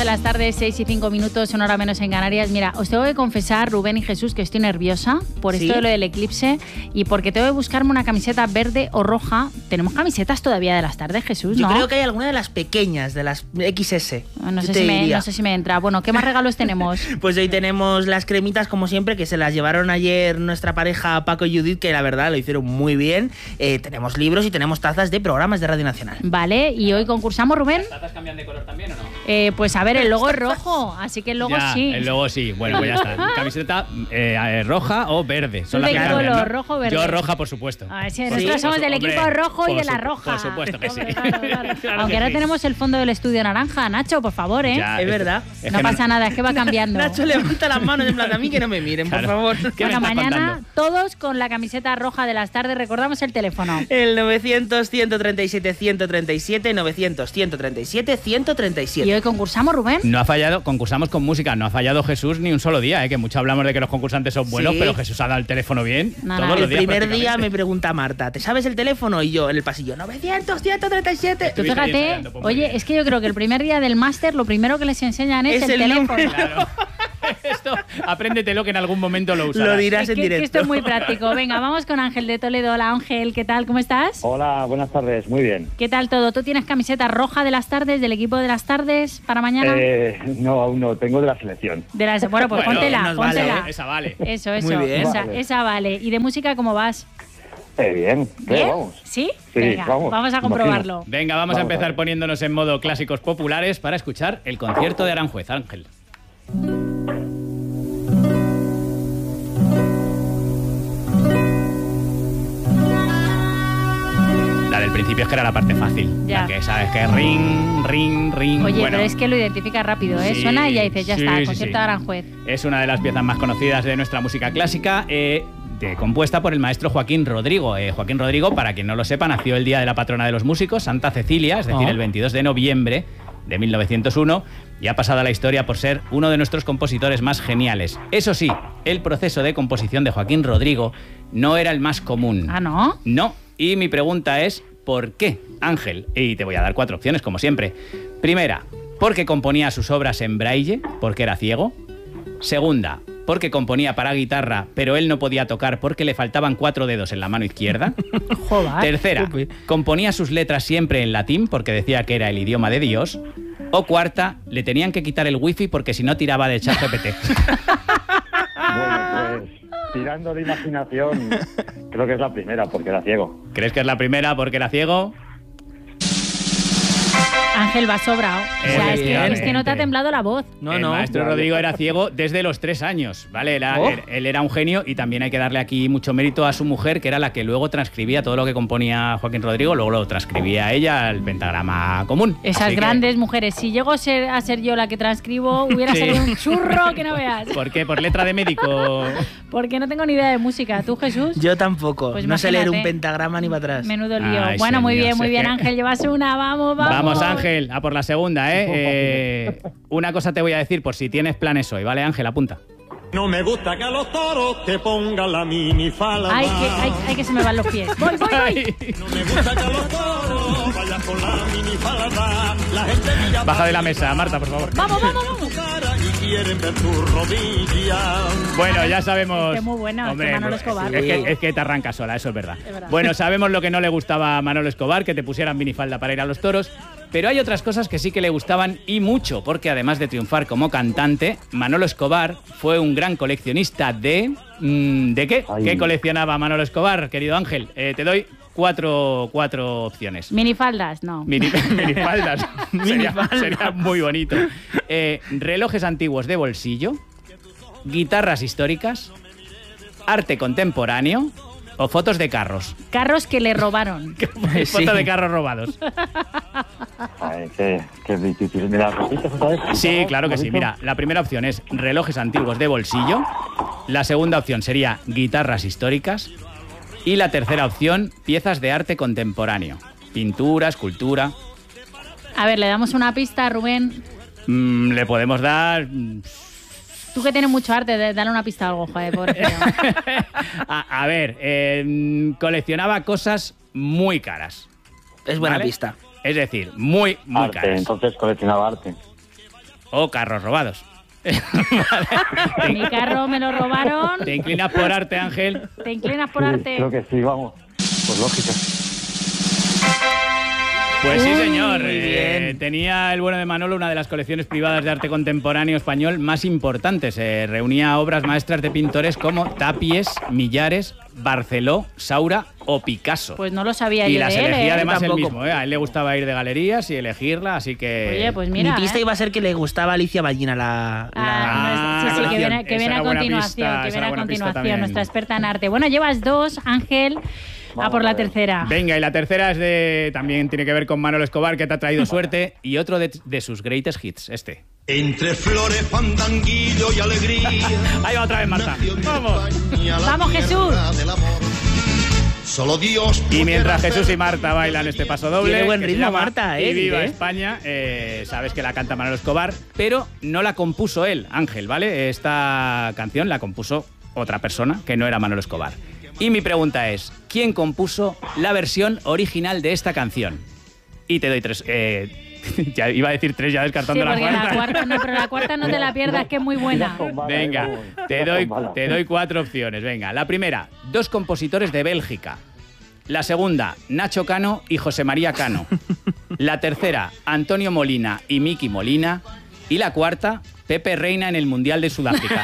las tardes, 6 y 5 minutos, una hora menos en Canarias. Mira, os tengo que confesar, Rubén y Jesús, que estoy nerviosa por esto de lo del eclipse y porque tengo que buscarme una camiseta verde o roja. Tenemos camisetas todavía de las tardes, Jesús, ¿no? Yo creo que hay alguna de las pequeñas, de las XS. No sé si me entra. Bueno, ¿qué más regalos tenemos? Pues hoy tenemos las cremitas, como siempre, que se las llevaron ayer nuestra pareja Paco y Judith, que la verdad lo hicieron muy bien. Tenemos libros y tenemos tazas de programas de Radio Nacional. Vale, y hoy concursamos, Rubén. ¿Las tazas cambian de color también o no? Pues a ver, el logo es rojo, así que el logo ya, sí. El logo sí. Bueno, pues ya está. Camiseta roja o verde. Son las ¿De qué que cambian, color? ¿no? ¿Rojo o verde? Yo roja, por supuesto. A ver, si nosotros somos del equipo rojo y de la roja. Por supuesto que sí. Claro, aunque ahora tenemos el fondo del estudio naranja. Nacho, por favor, ¿eh? Ya, es verdad. No pasa nada, es que va cambiando. Nacho levanta las manos en plan, a mí que no me miren, por favor. Bueno, mañana todos con la camiseta roja de las tardes. Recordamos el teléfono. El 900-137-137, 900-137-137. ¿Y hoy concursamos, Rubén? No ha fallado, concursamos con música, no ha fallado Jesús ni un solo día, que mucho hablamos de que los concursantes son buenos, pero Jesús ha dado el teléfono bien todos los días. El primer día me pregunta Marta, ¿te sabes el teléfono? Y yo en el pasillo, 900-137. Tú fíjate, oye, es que yo creo que el primer día del máster lo primero que les enseñan es el teléfono. Claro. Esto, apréndetelo que en algún momento lo usarás. Lo dirás en directo. Que esto es muy práctico. Venga, vamos con Ángel de Toledo. Hola, Ángel, ¿qué tal? ¿Cómo estás? Hola, buenas tardes, muy bien. ¿Qué tal todo? ¿Tú tienes camiseta roja de las tardes, del equipo de las tardes para mañana? No, aún no, tengo de la selección. Bueno, pues póntela. Vale, esa vale. Eso. Muy bien. Esa vale. ¿Y de música cómo vas? Bien, ¿Bien? vamos. ¿Sí? Sí, Venga, vamos a comprobarlo. Venga, vamos a empezar poniéndonos en modo clásicos populares para escuchar el concierto de Aranjuez. Ángel. La del principio es que era la parte fácil. Ya. La que sabes que ring. Oye, bueno, pero es que lo identifica rápido, ¿eh? Sí, Suena y ya dices, ya está, sí, concierto sí. de Aranjuez. Es una de las piezas más conocidas de nuestra música clásica, compuesta por el maestro Joaquín Rodrigo. Joaquín Rodrigo, para quien no lo sepa, nació el día de la patrona de los músicos, Santa Cecilia, es decir, el 22 de noviembre de 1901, y ha pasado a la historia por ser uno de nuestros compositores más geniales. Eso sí, el proceso de composición de Joaquín Rodrigo no era el más común. ¿Ah, no? No, y mi pregunta es, ¿por qué, Ángel? Y te voy a dar 4 opciones, como siempre. Primera, porque componía sus obras en braille, porque era ciego. Segunda, porque componía para guitarra, pero él no podía tocar porque le faltaban 4 dedos en la mano izquierda. Joder. Tercera, componía sus letras siempre en latín porque decía que era el idioma de Dios. O cuarta, le tenían que quitar el wifi porque si no tiraba de ChatGPT. Bueno, pues tirando de imaginación, creo que es la primera, porque era ciego. ¿Crees que es la primera porque era ciego? Ángel va sobrado. O sea, es que no te ha temblado la voz. El maestro Rodrigo era ciego desde los 3 años, ¿vale? Él era un genio y también hay que darle aquí mucho mérito a su mujer, que era la que luego transcribía todo lo que componía Joaquín Rodrigo, luego lo transcribía ella al pentagrama común. Esas grandes mujeres. Si llego a ser yo la que transcribo, hubiera salido un churro que no veas. ¿Por qué? ¿Por letra de médico? Porque no tengo ni idea de música. ¿Tú, Jesús? Yo tampoco. Pues no sé leer un imagínate. Pentagrama ni para atrás. Menudo lío. Ay, bueno, muy señor, bien, que- Ángel. Llevas una. Vamos. Vamos, Ángel, a por la segunda, ¿eh? Una cosa te voy a decir por si tienes planes hoy, ¿vale, Ángel? Apunta. No me gusta que a los toros te pongan la minifalda. Ay, que se me van los pies. Voy. No me gusta que a los toros vayas con la minifalda. La gente mira Baja de la mesa, Marta, por favor. Vamos. tu cara y quieren ver tu rodilla. Bueno, ya sabemos... Es muy buena, Hombre, Manolo Escobar. es que te arranca sola, eso es verdad. Bueno, sabemos lo que no le gustaba a Manolo Escobar, que te pusieran minifalda para ir a los toros, pero hay otras cosas que sí que le gustaban y mucho, porque además de triunfar como cantante, Manolo Escobar fue un gran coleccionista de... ¿De qué? Ay. ¿Qué coleccionaba Manolo Escobar, querido Ángel? Te doy cuatro opciones. Minifaldas, no. Minifaldas. Sería muy bonito. Relojes antiguos de bolsillo, guitarras históricas, arte contemporáneo o fotos de carros. Carros que le robaron. Fotos de carros robados. Ay, qué difícil. ¿Me las repites otra vez? Sí, claro que sí. Mira, la primera opción es relojes antiguos de bolsillo. La segunda opción sería guitarras históricas. Y la tercera opción, piezas de arte contemporáneo. Pintura, escultura. A ver, le damos una pista a Rubén. Le podemos dar... Tú que tienes mucho arte, dale una pista a algo, joder, pobre feo. a ver, coleccionaba cosas muy caras. Es buena ¿Vale? pista. Es decir, muy Arte, caras. entonces coleccionaba arte. o carros robados. Mi carro me lo robaron. ¿Te inclinas por arte, Ángel? ¿Te inclinas por Sí, arte? creo que sí, vamos. Por lógica. Pues sí, señor. Muy bien. Tenía el bueno de Manolo una de las colecciones privadas de arte contemporáneo español más importantes. Reunía obras maestras de pintores como Tapies, Millares, Barceló, Saura o Picasso. Pues no lo sabía y yo las de él, elegía además él Tampoco. mismo. A él le gustaba ir de galerías y elegirla, así que... Oye, pues mira. Mi pista iba a ser que le gustaba a Alicia Ballina la Sí, Ah, que viene, esa a era buena continuación, pista, que esa viene era a buena pista continuación, también. nuestra experta en arte. Bueno, llevas 2, Ángel, a por la tercera. Venga, y la tercera es de... También tiene que ver con Manolo Escobar, que te ha traído suerte, y otro de sus greatest hits, este. Entre flores, fandanguillo y alegría. Ahí va otra vez, Marta. Vamos. Vamos, Jesús. Solo Dios. Y mientras Jesús y Marta bailan este paso doble... Tiene buen que se ritmo, llama Marta, Y viva ¿eh? España, sabes que la canta Manolo Escobar, pero no la compuso él, Ángel, ¿vale? Esta canción la compuso otra persona que no era Manolo Escobar. Y mi pregunta es, ¿quién compuso la versión original de esta canción? Y te doy 3... ya iba a decir 3 ya Sí, descartando porque la la cuarta no, pero la cuarta no te la pierdas, que es muy buena. Venga, te doy 4 opciones. Venga, la primera, 2 compositores de Bélgica. La segunda, Nacho Cano y José María Cano. La tercera, Antonio Molina y Miki Molina. Y la cuarta, Pepe Reina en el Mundial de Sudáfrica.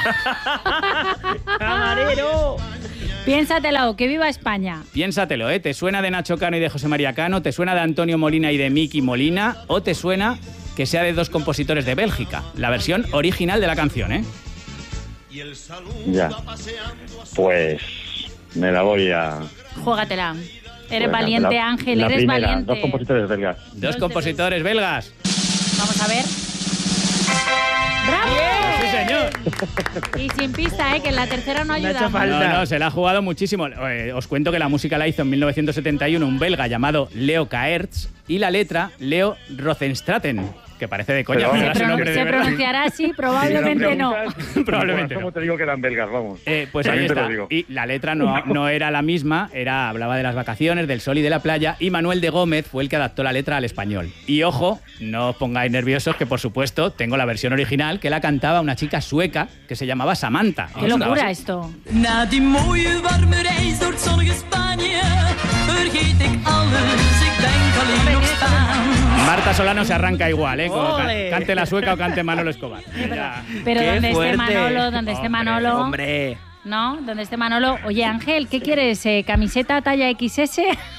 ¡Camarero! Piénsatelo, que viva España. Piénsatelo, ¿eh? ¿Te suena de Nacho Cano y de José María Cano? ¿Te suena de Antonio Molina y de Miki Molina? ¿O te suena que sea de 2 compositores de Bélgica? La versión original de la canción, ¿eh? Ya. Pues me la voy a... Juégatela. Eres Pues valiente, Ángel, la eres primera, valiente. 2 compositores belgas. 2 compositores belgas. Vamos a ver. ¡Bravo! Sí, señor. Y sin pista, que en la tercera no ha hecho ayudamos. falta. No, se la ha jugado muchísimo. Os cuento que la música la hizo en 1971 un belga llamado Leo Kaerts y la letra Leo Rosenstraten, que parece de coña, Pero pero vamos, era su nombre de Se verdad. pronunciará así, probablemente no. Probablemente ¿Cómo no. te digo que eran belgas? Vamos. Pues ahí También te está. lo digo. Y la letra no era la misma, hablaba de las vacaciones, del sol y de la playa, y Manuel de Gómez fue el que adaptó la letra al español. Y ojo, no os pongáis nerviosos, que por supuesto tengo la versión original que la cantaba una chica sueca que se llamaba Samantha. Qué locura esto. Na die mooie warme reis door het zonnige Spanje vergeet ik alles, ik denk alleen nog staan. Marta Solano se arranca igual, ¿eh? Como ¡Ole! cante la sueca o cante Manolo Escobar. Ya. Pero Qué donde fuerte. esté Manolo, donde esté Hombre, Manolo, Hombre. ¿no? Donde esté Manolo. Oye, Ángel, ¿qué quieres? ¿Camiseta talla XS?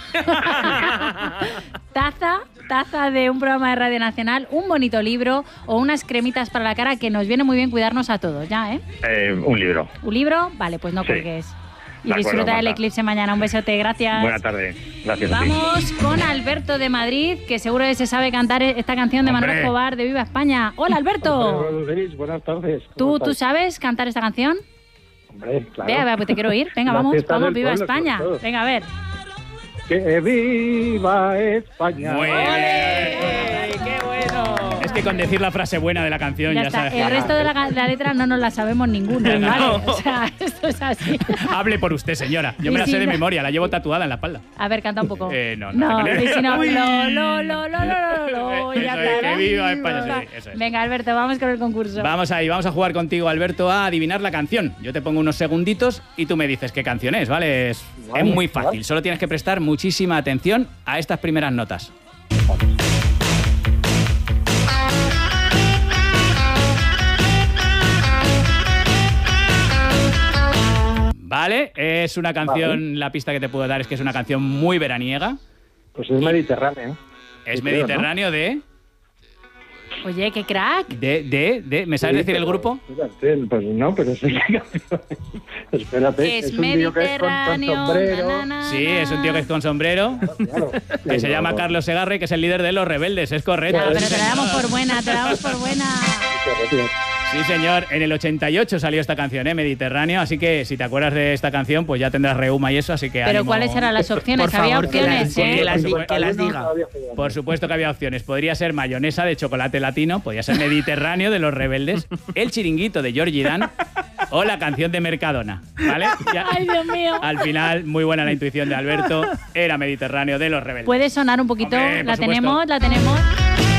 taza de un programa de Radio Nacional, un bonito libro o unas cremitas para la cara, que nos viene muy bien cuidarnos a todos, ¿ya, Un libro. ¿Un libro? Vale, pues no Sí. cuelgues. Y De acuerdo, disfruta del Marta. eclipse mañana. Un besote, gracias. Buena tarde. Gracias a ti. Vamos con Alberto de Madrid, que seguro que se sabe cantar esta canción de Manolo Hombre. Escobar de Viva España. Hola, Alberto. Buenas tardes. ¿Tú sabes cantar esta canción? Hombre, claro. Vea, pues te quiero oír. Venga, Las vamos, fiestas vamos, del Viva pueblo, España. sobre todo. Venga, a ver. ¡Que viva España! Muy bien. ¡Qué bueno! Es que con decir la frase buena de la canción Ya ya, está. sabes. El resto de la letra no nos la sabemos ninguna, No. ¿vale? O sea, esto es así. Hable por usted, señora. Yo Y me la si sé de la- memoria, la llevo tatuada en la espalda. A ver, canta un poco. No. y si no, Uy. lo, ya Eso es, estará. que viva España, sí, eso es. Venga, Alberto, vamos con el concurso. Vamos ahí, vamos a jugar contigo, Alberto, a adivinar la canción. Yo te pongo unos segunditos y tú me dices qué canción es, ¿vale? Es muy fácil, solo tienes que prestar muchísima atención a estas primeras notas. Vale, es una canción, la pista que te puedo dar es que es una canción muy veraniega. Pues es mediterráneo. Es Sí, creo, mediterráneo Oye, qué crack. ¿me sabes decir el grupo? Espérate, pues no, pero sí que... Espérate, Es un tío que es con mediterráneo. sombrero. na, na, na, Sí, es un tío que es con sombrero, Claro. que se llama Carlos Segarra y que es el líder de Los Rebeldes, es correcto. Ah, pero sí, te la damos señor. por buena, te la damos por buena. Sí, señor, en el 88 salió esta canción, Mediterráneo, así que si te acuerdas de esta canción, pues ya tendrás reuma y eso, así que Pero ánimo. ¿cuáles eran las opciones? Por Había favor, que opciones, que las diga. Por supuesto que había opciones. Podría ser mayonesa de chocolate latino, podría ser Mediterráneo de Los Rebeldes, El Chiringuito de Georgie Dan o la canción de Mercadona, ¿vale? Ya- Ay, Dios mío. Al final, muy buena la intuición de Alberto, era Mediterráneo de Los Rebeldes. ¿Puede sonar un poquito? Hombre, por ¿La supuesto. tenemos? ¿La tenemos?